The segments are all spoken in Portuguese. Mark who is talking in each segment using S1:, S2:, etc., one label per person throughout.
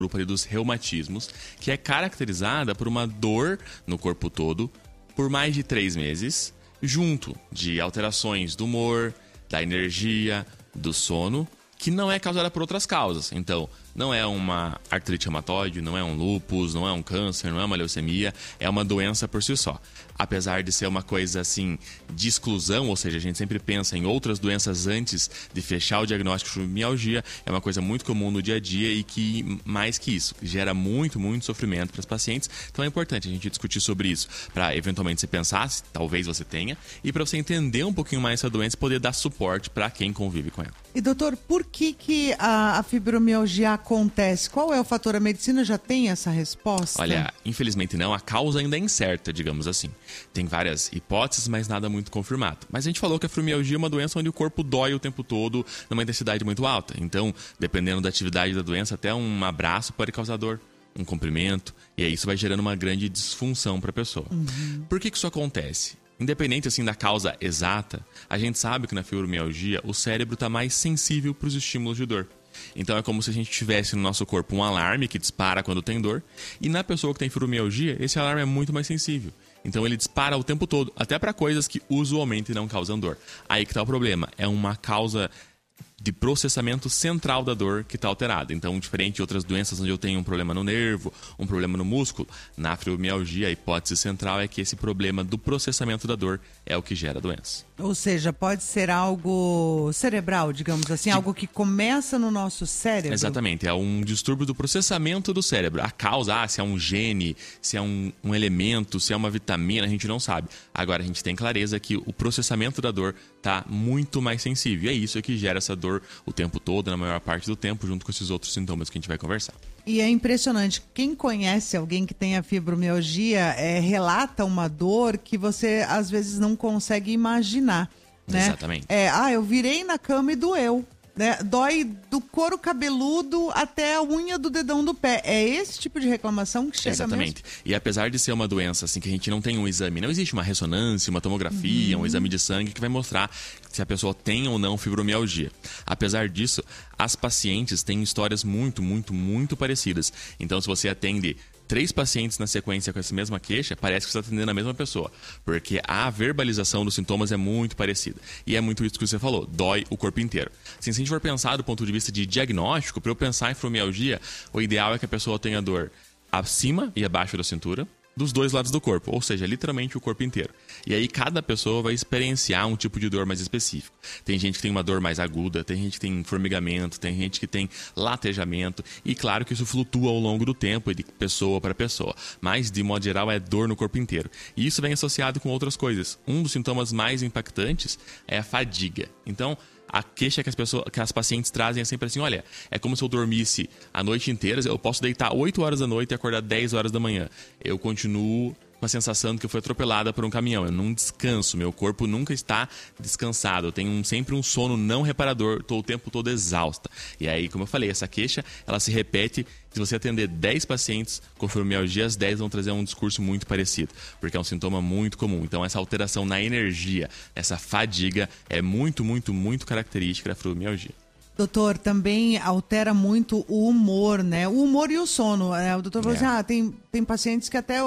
S1: grupo ali dos reumatismos, que é caracterizada por uma dor no corpo todo por mais de 3 meses, junto de alterações do humor, da energia, do sono, que não é causada por outras causas. Então, não é uma artrite reumatoide, não é um lúpus, não é um câncer, não é uma leucemia, é uma doença por si só. Apesar de ser uma coisa assim de exclusão, ou seja, a gente sempre pensa em outras doenças antes de fechar o diagnóstico de fibromialgia, é uma coisa muito comum no dia a dia e que, mais que isso, gera muito sofrimento para os pacientes. Então é importante a gente discutir sobre isso, para eventualmente você pensar, se talvez você tenha, e para você entender um pouquinho mais essa doença e poder dar suporte para quem convive com ela.
S2: E doutor, por que a fibromialgia acontece? Qual é o fator? A medicina já tem essa resposta?
S1: Olha, infelizmente não, a causa ainda é incerta, digamos assim. Tem várias hipóteses, mas nada muito confirmado. Mas a gente falou que a fibromialgia é uma doença onde o corpo dói o tempo todo numa intensidade muito alta. Então, dependendo da atividade da doença, até um abraço pode causar dor, um comprimento, e aí isso vai gerando uma grande disfunção para a pessoa. Por que isso acontece? Independente assim da causa exata, a gente sabe que na fibromialgia o cérebro está mais sensível para os estímulos de dor. Então é como se a gente tivesse no nosso corpo um alarme que dispara quando tem dor, e na pessoa que tem fibromialgia, esse alarme é muito mais sensível. Então ele dispara o tempo todo, até para coisas que usualmente não causam dor. Aí que está o problema, é uma causa de processamento central da dor que está alterada. Então, diferente de outras doenças onde eu tenho um problema no nervo, um problema no músculo, na fibromialgia a hipótese central é que esse problema do processamento da dor é o que gera a doença.
S2: Ou seja, pode ser algo cerebral, digamos assim, algo que começa no nosso cérebro?
S1: Exatamente, é um distúrbio do processamento do cérebro. A causa, se é um gene, se é um elemento, se é uma vitamina, a gente não sabe. Agora, a gente tem clareza que o processamento da dor está muito mais sensível. E é isso que gera essa dor o tempo todo, na maior parte do tempo, junto com esses outros sintomas que a gente vai conversar.
S2: E é impressionante, quem conhece alguém que tem a fibromialgia relata uma dor que você às vezes não consegue imaginar, né?
S1: Exatamente.
S2: Eu virei na cama e doeu, né? Dói do couro cabeludo até a unha do dedão do pé. É esse tipo de reclamação que chega
S1: Exatamente.
S2: mesmo?
S1: E apesar de ser uma doença assim que a gente não tem um exame, não existe uma ressonância, uma tomografia, um exame de sangue que vai mostrar se a pessoa tem ou não fibromialgia. Apesar disso, as pacientes têm histórias muito parecidas. Então, se você atende 3 pacientes na sequência com essa mesma queixa, parece que você está atendendo a mesma pessoa. Porque a verbalização dos sintomas é muito parecida. E é muito isso que você falou, dói o corpo inteiro. Assim, se a gente for pensar do ponto de vista de diagnóstico, para eu pensar em fibromialgia, o ideal é que a pessoa tenha dor acima e abaixo da cintura, dos 2 lados do corpo, ou seja, literalmente o corpo inteiro. E aí cada pessoa vai experienciar um tipo de dor mais específico. Tem gente que tem uma dor mais aguda, tem gente que tem formigamento, tem gente que tem latejamento, e claro que isso flutua ao longo do tempo e de pessoa para pessoa, mas de modo geral é dor no corpo inteiro. E isso vem associado com outras coisas. Um dos sintomas mais impactantes é a fadiga. Então, a queixa que as pacientes trazem é sempre assim, olha, é como se eu dormisse a noite inteira, eu posso deitar 8 horas da noite e acordar 10 horas da manhã. Eu continuo com a sensação de que eu fui atropelada por um caminhão. Eu não descanso, meu corpo nunca está descansado. Eu tenho sempre um sono não reparador, estou o tempo todo exausta. E aí, como eu falei, essa queixa, ela se repete. Se você atender 10 pacientes com fibromialgia, as 10 vão trazer um discurso muito parecido, porque é um sintoma muito comum. Então, essa alteração na energia, essa fadiga, é muito característica da fibromialgia.
S2: Doutor, também altera muito o humor, né? O humor e o sono. O doutor falou assim, tem pacientes que até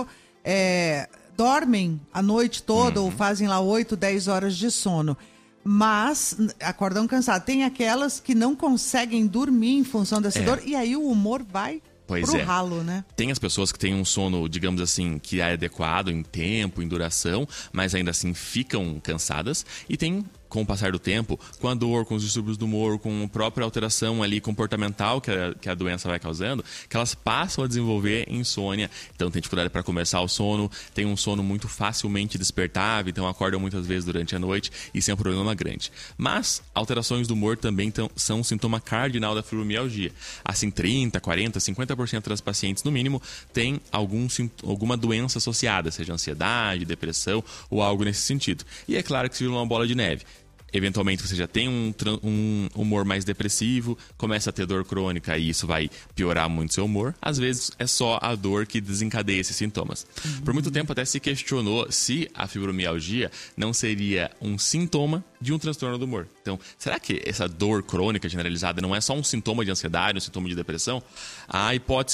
S2: dormem a noite toda ou fazem lá 8, 10 horas de sono, mas acordam cansados. Tem aquelas que não conseguem dormir em função dessa dor e aí o humor vai pro ralo, né? Tem
S1: as pessoas que têm um sono, digamos assim, que é adequado em tempo, em duração, mas ainda assim ficam cansadas, e tem, com o passar do tempo, com a dor, com os distúrbios do humor, com a própria alteração ali comportamental que a doença vai causando, que elas passam a desenvolver insônia. Então tem dificuldade para começar o sono, tem um sono muito facilmente despertável, então acordam muitas vezes durante a noite, e isso é um problema grande. Mas alterações do humor também são um sintoma cardinal da fibromialgia. Assim, 30%, 40%, 50% das pacientes, no mínimo, têm alguma doença associada, seja ansiedade, depressão ou algo nesse sentido. E é claro que isso vira uma bola de neve. eventualmente você já tem um humor mais depressivo, começa a ter dor crônica e isso vai piorar muito seu humor. Às vezes é só a dor que desencadeia esses sintomas. Por muito tempo até se questionou se a fibromialgia não seria um sintoma de um transtorno do humor. Então, será que essa dor crônica generalizada não é só um sintoma de ansiedade, um sintoma de depressão? A hipótese